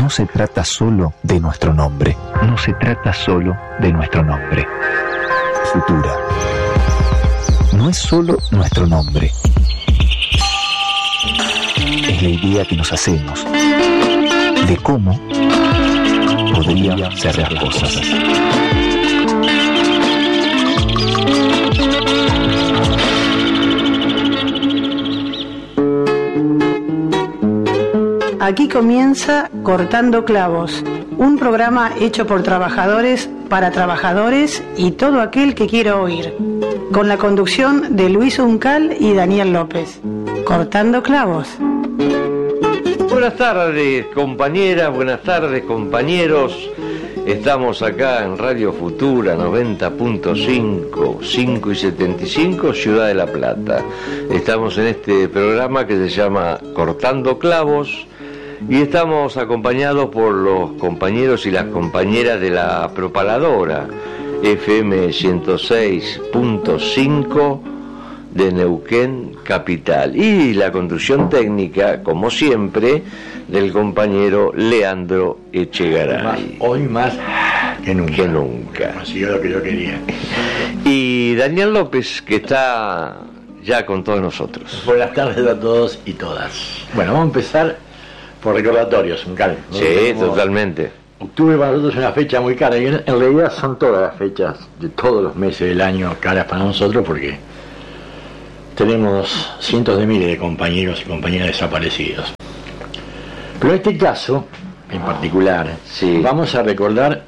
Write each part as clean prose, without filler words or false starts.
no se trata solo de nuestro nombre. No se trata solo de nuestro nombre. Futura. No es solo nuestro nombre. Es la idea que nos hacemos de cómo podrían ser las cosas. Aquí comienza Cortando Clavos, un programa hecho por trabajadores, para trabajadores y todo aquel que quiera oír, con la conducción de Luis Uncal y Daniel López. Cortando Clavos. Buenas tardes, compañeras, buenas tardes, compañeros. Estamos acá en Radio Futura 90.5, 5 y 75, Ciudad de La Plata. Estamos en este programa que se llama Cortando Clavos y estamos acompañados por los compañeros y las compañeras de la propaladora FM 106.5 de Neuquén Capital y la conducción técnica, como siempre, del compañero Leandro Echegaray. Hoy más que nunca. Consiguió lo que yo quería. Y Daniel López, que está ya con todos nosotros. Buenas tardes a todos y todas. Bueno, vamos a empezar por recordatorios, Uncal. Sí, totalmente. Octubre para nosotros es una fecha muy cara y en realidad son todas las fechas de todos los meses del año caras para nosotros porque tenemos cientos de miles de compañeros y compañeras desaparecidos. Pero en este caso, en particular, sí, vamos a recordar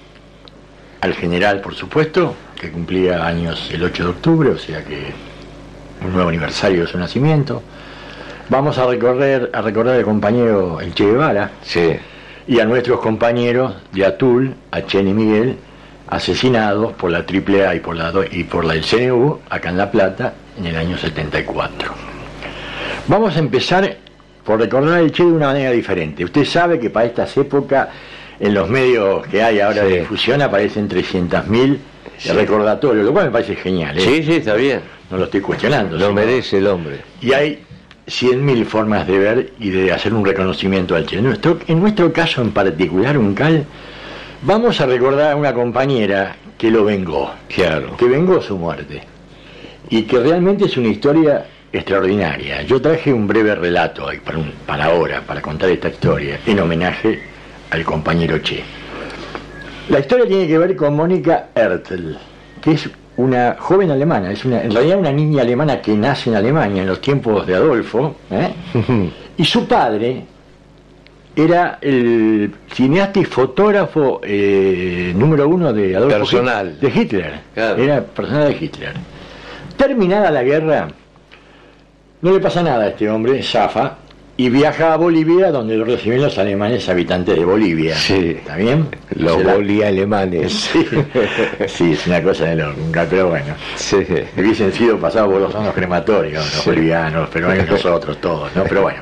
al general, por supuesto, que cumplía años el 8 de octubre, o sea que un nuevo aniversario de su nacimiento. Vamos a recordar al compañero el Che Guevara, sí, y a nuestros compañeros de Atul, a Chen y Miguel, asesinados por la AAA y por la del CNU, acá en La Plata, en el año 74. Vamos a empezar por recordar el Che de una manera diferente. Usted sabe que para estas épocas, en los medios que hay ahora de difusión, aparecen 300.000 recordatorios, lo cual me parece genial. Sí, está bien. No lo estoy cuestionando. Lo merece el hombre. Y hay 100.000 formas de ver y de hacer un reconocimiento al Che. En nuestro caso en particular, Uncal, vamos a recordar a una compañera que lo vengó. Claro. Que vengó su muerte. Y que realmente es una historia extraordinaria. Yo traje un breve relato para ahora, para contar esta historia, en homenaje al compañero Che. La historia tiene que ver con Mónica Ertl, que es una joven alemana, en realidad una niña alemana que nace en Alemania en los tiempos de Adolfo, y su padre era el cineasta y fotógrafo número 1 de Adolfo personal de Hitler. Claro. Era personal de Hitler. Terminada la guerra, no le pasa nada a este hombre, zafa, y viaja a Bolivia, donde lo reciben los alemanes habitantes de Bolivia. Sí. ¿Está bien? Los alemanes. Sí. Sí, es una cosa de loca, pero bueno. Sí. Hubiesen sido pasados por los hornos crematorios, los bolivianos, peruanos, nosotros todos, ¿no? Pero bueno.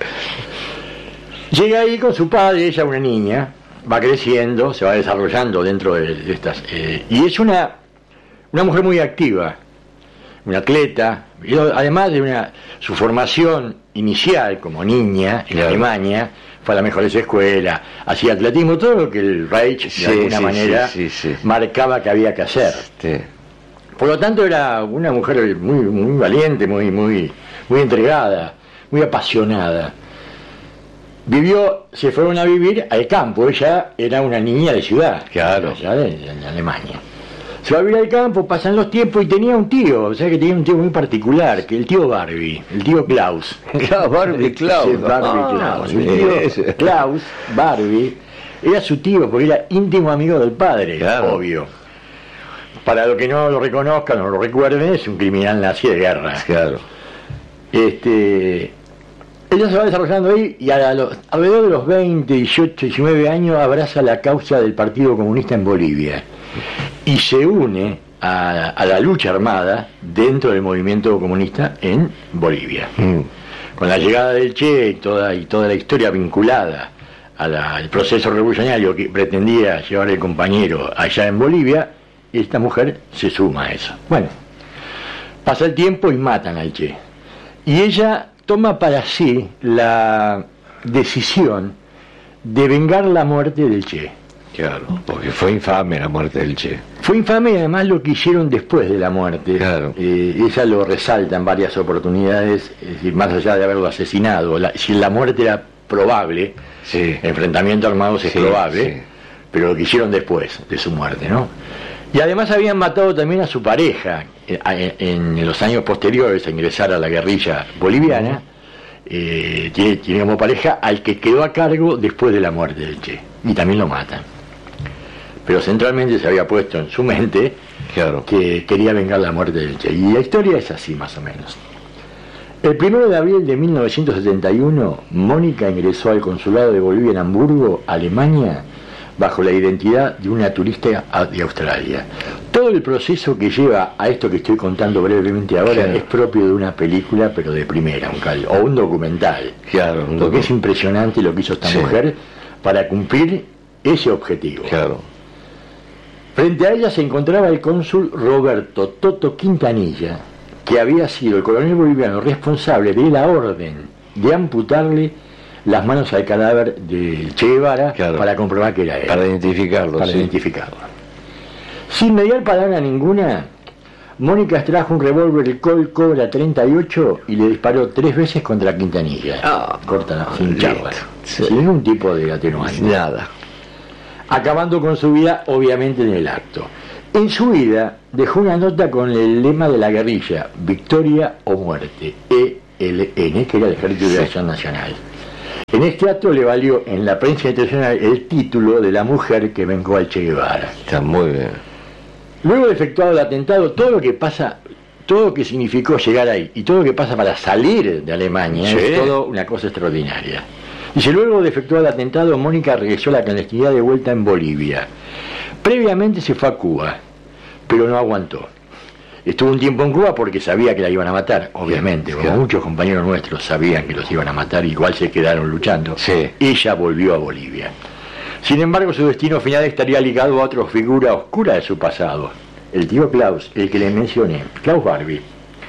Llega ahí con su padre, ella una niña, va creciendo, se va desarrollando dentro de estas... y es una mujer muy activa, una atleta, y además de su formación inicial como niña en Alemania, fue a las mejores escuelas, hacía atletismo, todo lo que el Reich de alguna manera marcaba que había que hacer. Sí. Por lo tanto era una mujer muy, muy valiente, muy entregada, muy apasionada. Se fueron a vivir al campo, ella era una niña de ciudad, claro, allá de Alemania. Se va a vivir al campo, pasan los tiempos y tenía un tío, o sea que tenía un tío muy particular, que el tío Barbie, el tío Klaus. Barbie Klaus. Sí, Klaus. El tío Klaus, Barbie, era su tío porque era íntimo amigo del padre, claro, obvio. Para los que no lo reconozcan o no lo recuerden, es un criminal nazi de guerra. Claro. Ella se va desarrollando ahí y alrededor de los 20, 18, 19 años abraza la causa del Partido Comunista en Bolivia y se une a la lucha armada dentro del movimiento comunista en Bolivia. Con la llegada del Che y toda la historia vinculada al proceso revolucionario que pretendía llevar el compañero allá en Bolivia, esta mujer se suma a eso. Bueno, pasa el tiempo y matan al Che. Y ella toma para sí la decisión de vengar la muerte del Che. Claro, porque fue infame la muerte del Che. Fue infame y además lo que hicieron después de la muerte. Claro. Ella lo resalta en varias oportunidades, es decir, más allá de haberlo asesinado. Si la muerte era probable, Sí. enfrentamiento armados es Sí, probable, sí. pero lo que hicieron después de su muerte, ¿no? Y además habían matado también a su pareja en los años posteriores a ingresar a la guerrilla boliviana. Tiene como pareja al que quedó a cargo después de la muerte del Che, y también lo matan. Pero centralmente se había puesto en su mente, Claro. que quería vengar la muerte del Che, y la historia es así más o menos. El 1 de abril de 1971, Mónica ingresó al consulado de Bolivia en Hamburgo, Alemania, bajo la identidad de una turista de Australia. Todo el proceso que lleva a esto que estoy contando brevemente ahora Claro. es propio de una película, pero de primera, o un documental. Claro, Porque es impresionante lo que hizo esta Sí. mujer para cumplir ese objetivo. Claro. Frente a ella se encontraba el cónsul Roberto Toto Quintanilla, que había sido el coronel boliviano responsable de la orden de amputarle las manos al cadáver del Che Guevara, Claro. para comprobar que era él. Para identificarlo, Para sí. identificarlo. Sin mediar palabra ninguna, Mónica extrajo un revólver Colt Cobra 38 y le disparó 3 veces contra Quintanilla. Corta, sin listo. charla. Sí. Sin ningún tipo de atenuante. Nada. Acabando con su vida, obviamente, en el acto. En su vida dejó una nota con el lema de la guerrilla: Victoria o muerte, ELN, que era el Ejército de Acción Nacional. En este acto le valió en la prensa internacional el título de la mujer que vengó al Che Guevara. Está muy bien. Luego de efectuado el atentado, todo lo que pasa, todo lo que significó llegar ahí y todo lo que pasa para salir de Alemania, Sí. es todo una cosa extraordinaria. Dice, luego de efectuar el atentado, Mónica regresó a la clandestinidad de vuelta en Bolivia. Previamente se fue a Cuba, pero no aguantó. Estuvo un tiempo en Cuba porque sabía que la iban a matar, obviamente, como Claro. muchos compañeros nuestros sabían que los iban a matar, igual se quedaron luchando. Sí. Ella volvió a Bolivia. Sin embargo, su destino final estaría ligado a otra figura oscura de su pasado, el tío Klaus, el que le mencioné, Klaus Barbie.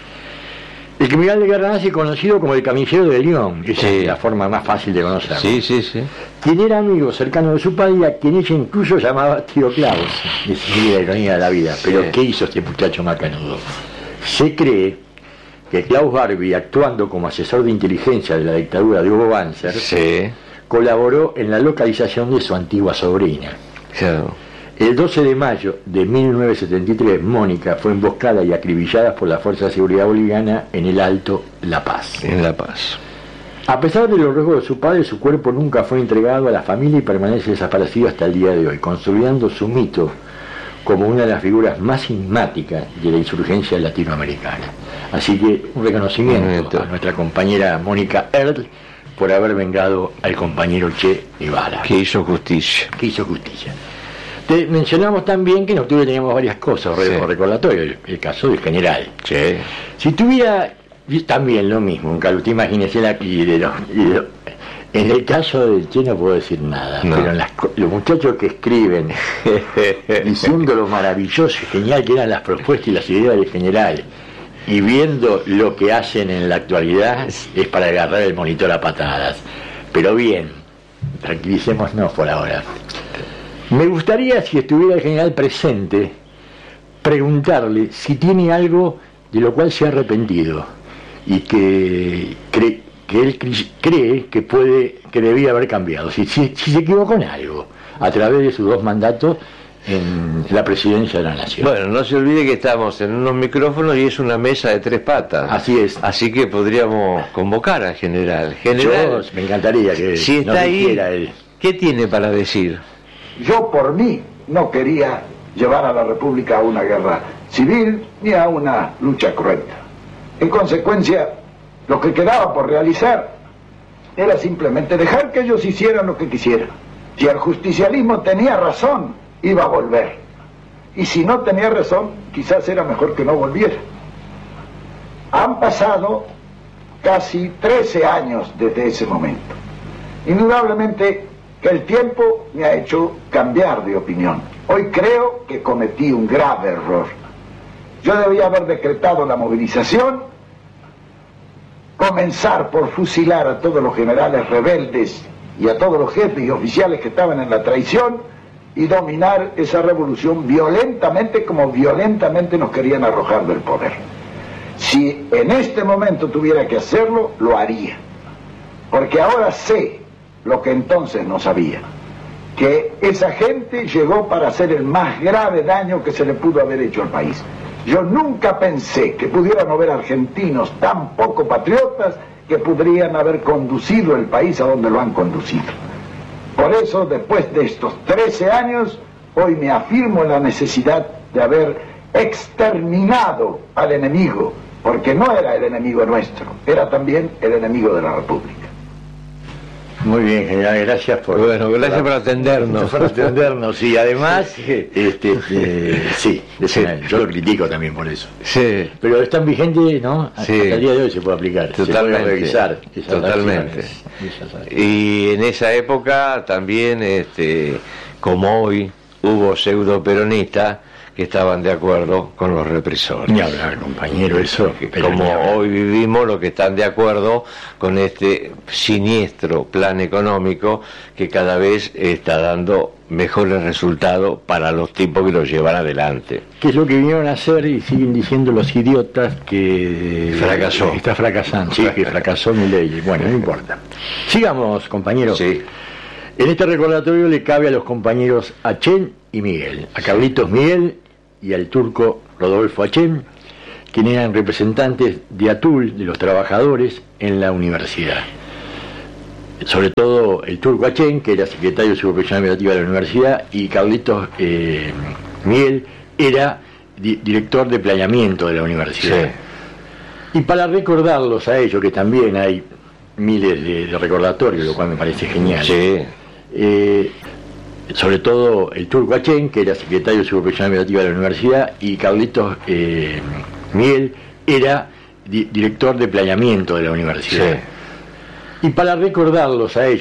El criminal de guerra nazi conocido como el camillero de León, esa Sí. es la forma más fácil de conocerlo. Sí, sí, sí. Quien era amigo cercano de su padre, y a quien ella incluso llamaba tío Klaus. Es la ironía de la vida. Pero Sí. ¿qué hizo este muchacho macanudo? Se cree que Klaus Barbie, actuando como asesor de inteligencia de la dictadura de Hugo Banzer, Sí. colaboró en la localización de su antigua sobrina. Claro. El 12 de mayo de 1973, Mónica fue emboscada y acribillada por la Fuerza de Seguridad Boliviana en el Alto La Paz. En La Paz. A pesar de los ruegos de su padre, su cuerpo nunca fue entregado a la familia y permanece desaparecido hasta el día de hoy, consolidando su mito como una de las figuras más enigmáticas de la insurgencia latinoamericana. Así que un reconocimiento a nuestra compañera Mónica Earl por haber vengado al compañero Che Guevara, Que hizo justicia. que hizo justicia. Te mencionamos también que en octubre teníamos varias cosas, Sí. recordatorio, el caso del general. Sí. Si tuviera también lo mismo, usted imagínese en el caso del Che no puedo decir nada, No. pero los muchachos que escriben diciendo lo maravilloso y genial que eran las propuestas y las ideas del general, y viendo lo que hacen en la actualidad, es para agarrar el monitor a patadas. Pero bien, tranquilicémonos por ahora. Me gustaría, si estuviera el general presente, preguntarle si tiene algo de lo cual se ha arrepentido y que él cree que debía haber cambiado, si se equivocó en algo a través de sus 2 mandatos en la presidencia de la nación. Bueno, no se olvide que estamos en unos micrófonos y es una mesa de 3 patas. Así es. Así que podríamos convocar al general. General, Me encantaría que si está nos ahí, dijera él. ¿qué tiene para decir? Yo por mí no quería llevar a la República a una guerra civil ni a una lucha cruenta. En consecuencia, lo que quedaba por realizar era simplemente dejar que ellos hicieran lo que quisieran. Si el justicialismo tenía razón, iba a volver. Y si no tenía razón, quizás era mejor que no volviera. Han pasado casi 13 años desde ese momento. Indudablemente que el tiempo me ha hecho cambiar de opinión. Hoy creo que cometí un grave error. Yo debía haber decretado la movilización, comenzar por fusilar a todos los generales rebeldes y a todos los jefes y oficiales que estaban en la traición y dominar esa revolución violentamente, como violentamente nos querían arrojar del poder. Si en este momento tuviera que hacerlo, lo haría, porque ahora sé lo que entonces no sabía, que esa gente llegó para hacer el más grave daño que se le pudo haber hecho al país. Yo nunca pensé que pudieran haber argentinos tan poco patriotas que podrían haber conducido el país a donde lo han conducido. Por eso, después de estos 13 años, hoy me afirmo en la necesidad de haber exterminado al enemigo, porque no era el enemigo nuestro, era también el enemigo de la República. Muy bien, general, gracias por... Bueno, gracias por atendernos. Por atendernos, y además, sí, yo lo critico también por eso. Sí. Pero están vigentes, ¿no? Sí. Hasta el día de hoy se puede aplicar. Totalmente. Se puede revisar esas Totalmente. acciones. Y en esa época también, como hoy, hubo pseudo-peronistas que estaban de acuerdo con los represores. Ni hablar, compañero, eso. Como hoy vivimos, los que están de acuerdo con este siniestro plan económico que cada vez está dando mejores resultados para los tipos que lo llevan adelante. ¿Qué es lo que vinieron a hacer y siguen diciendo los idiotas que fracasó? Está fracasando, sí, que fracasó Milei. Bueno, no importa. Sigamos, compañeros. Sí. En este recordatorio le cabe a los compañeros Achén y Miguel, a Carlitos Miguel y al turco Rodolfo Achén, quienes eran representantes de ATUL, de los trabajadores, en la universidad. Sobre todo el turco Achén, que era secretario de Supervisión Administrativa de la universidad, y Carlitos Miguel era director de planeamiento de la universidad. Sí. Y para recordarlos a ellos, que también hay miles de recordatorios, lo cual me parece genial. Sí. Sobre todo el turco Achén, que era secretario de Supervisión Administrativa de la universidad, y Carlitos Miguel era director de planeamiento de la universidad. Sí. Y para recordarlos a ellos,